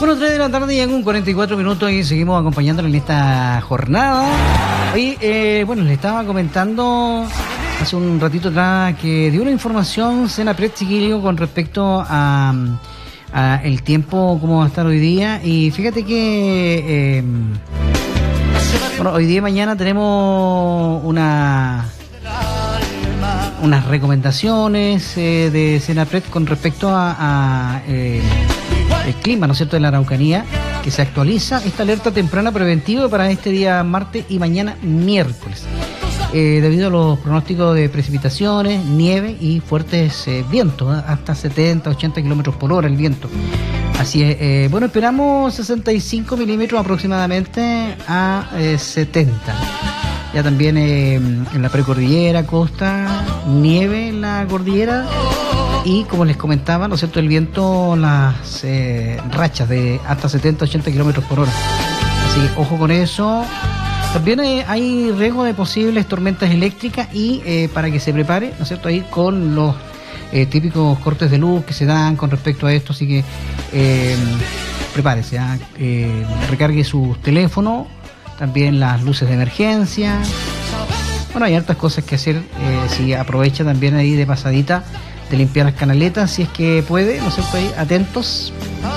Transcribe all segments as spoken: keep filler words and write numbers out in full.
Bueno, tres de la tarde y con cuarenta y cuatro minutos y seguimos acompañándole en esta jornada. Hoy, eh, bueno, les estaba comentando hace un ratito atrás que dio una información Senapred, chiquillo, con respecto a, a el tiempo, cómo va a estar hoy día. Y fíjate que, eh, bueno, hoy día y mañana tenemos una... unas recomendaciones eh, de Senapred con respecto a, a eh, el clima, ¿no es cierto?, de la Araucanía, que se actualiza esta alerta temprana preventiva para este día martes y mañana miércoles, eh, debido a los pronósticos de precipitaciones, nieve y fuertes eh, vientos, ¿eh? Hasta setenta, ochenta kilómetros por hora el viento. Así es, eh, bueno, esperamos sesenta y cinco milímetros aproximadamente a eh, setenta. Ya también eh, en la precordillera, costa, nieve en la cordillera y, como les comentaba, ¿no es cierto?, el viento, las eh, rachas de hasta setenta, ochenta kilómetros por hora. Así que ojo con eso. También eh, hay riesgo de posibles tormentas eléctricas y eh, para que se prepare, ¿no es cierto?, ahí con los eh, típicos cortes de luz que se dan con respecto a esto. Así que eh, prepárese, ¿eh? Eh, recargue su teléfono. También las luces de emergencia. Bueno, hay hartas cosas que hacer. Eh, si aprovecha también ahí de pasadita de limpiar las canaletas, si es que puede, ¿no es cierto? Ahí atentos.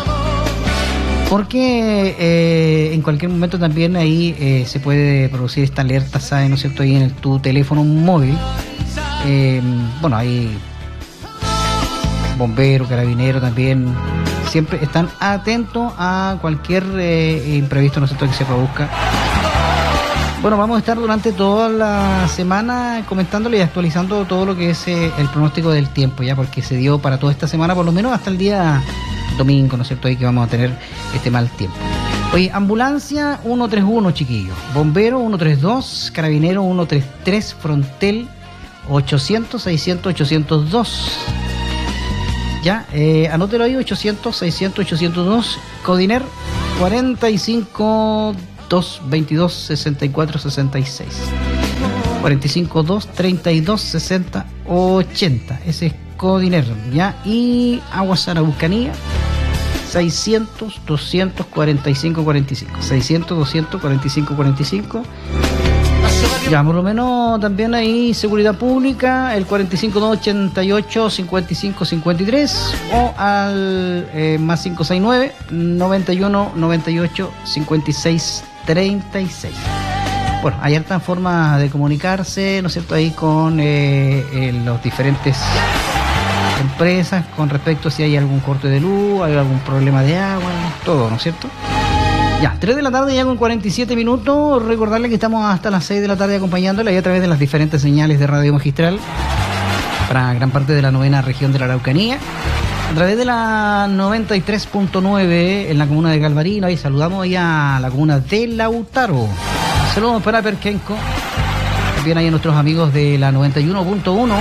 Porque eh, en cualquier momento también ahí eh, se puede producir esta alerta, ¿sabes? ¿No es cierto? Ahí en el, tu teléfono móvil. Eh, bueno, hay bomberos, carabineros también. Siempre están atentos a cualquier eh, imprevisto, ¿no es cierto?, que se produzca. Bueno, vamos a estar durante toda la semana comentándole y actualizando todo lo que es eh, el pronóstico del tiempo, ya, porque se dio para toda esta semana, por lo menos hasta el día domingo, ¿no es cierto?, ahí que vamos a tener este mal tiempo. Oye, ambulancia uno tres uno, chiquillos, bombero uno tres dos, carabinero uno tres tres, frontel ochocientos, seiscientos, ochocientos dos. Ya, eh, anótelo ahí, ochocientos, seiscientos, ochocientos dos, Codiner cuarenta y cinco, dos veintidós, sesenta y cuatro, sesenta y seis, cuarenta y cinco, dos treinta y dos, sesenta, ochenta, ese es Codiner, ya. Y Aguas Araucanía seiscientos, doscientos cuarenta y cinco, cuarenta y cinco, seiscientos, doscientos cuarenta y cinco, cuarenta y cinco. Ya, por lo menos también ahí seguridad pública, el cuarenta y cinco, dos ochenta y ocho, cincuenta y cinco, cincuenta y tres, o al eh, más cinco seis nueve, noventa y uno, noventa y ocho, cincuenta y seis, treinta y seis. Bueno, hay hartas formas de comunicarse, ¿no es cierto?, ahí con eh, eh, los diferentes empresas con respecto a si hay algún corte de luz, hay algún problema de agua, todo, ¿no es cierto? Ya, tres de la tarde ya con cuarenta y siete minutos. Recordarle que estamos hasta las seis de la tarde acompañándole ahí a través de las diferentes señales de Radio Magistral para gran parte de la novena región de la Araucanía, a través de la noventa y tres punto nueve en la comuna de Galvarino. Ahí saludamos ahí a la comuna de Lautaro. Saludos para Perquenco. También ahí a nuestros amigos de la noventa y uno punto uno.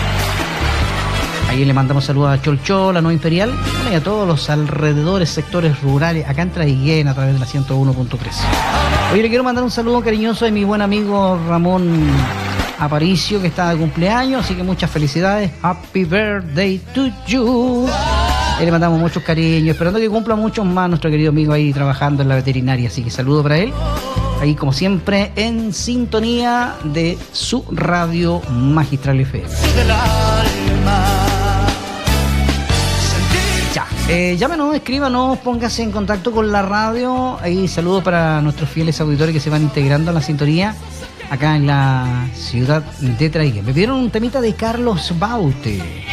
Ahí le mandamos saludos a Cholchol, a No Imperial, y a todos los alrededores, sectores rurales, acá en Traiguén, a través de la ciento uno punto tres. Hoy le quiero mandar un saludo cariñoso a mi buen amigo Ramón Aparicio, que está de cumpleaños, así que muchas felicidades. Happy birthday to you. Ahí le mandamos muchos cariños, esperando que cumpla muchos más nuestro querido amigo ahí trabajando en la veterinaria, así que saludo para él. Ahí, como siempre, en sintonía de su Radio Magistral F M. Eh, llámenos, escríbanos, póngase en contacto con la radio. Ahí saludos para nuestros fieles auditores que se van integrando a la sintonía acá en la ciudad de Traiguén. Me pidieron un temita de Carlos Baute.